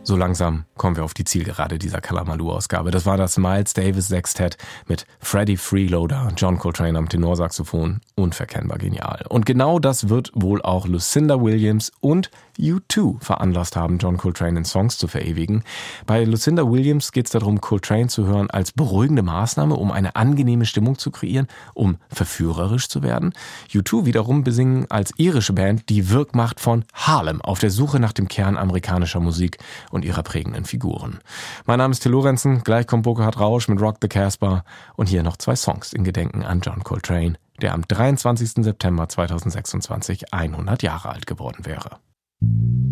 so langsam kommen wir auf die Zielgerade dieser Kalamaloo-Ausgabe. Das war das Miles Davis Sextett mit Freddie Freeloader, John Coltrane am Tenorsaxophon. Unverkennbar genial. Und genau das wird wohl auch Lucinda Williams und U2 veranlasst haben, John Coltrane in Songs zu verewigen. Bei Lucinda Williams geht es darum, Coltrane zu hören als beruhigende Maßnahme, um eine angenehme Stimmung zu kreieren, um verführerisch zu werden. U2 wiederum besingen als irische Band die Wirkmacht von Harlem auf der Suche nach dem Kern amerikanischer Musik und ihrer prägenden Figuren. Mein Name ist Till Lorenzen, gleich kommt Burkhard Rausch mit Rock the Casbah und hier noch 2 Songs in Gedenken an John Coltrane, der am 23. September 2026 100 Jahre alt geworden wäre.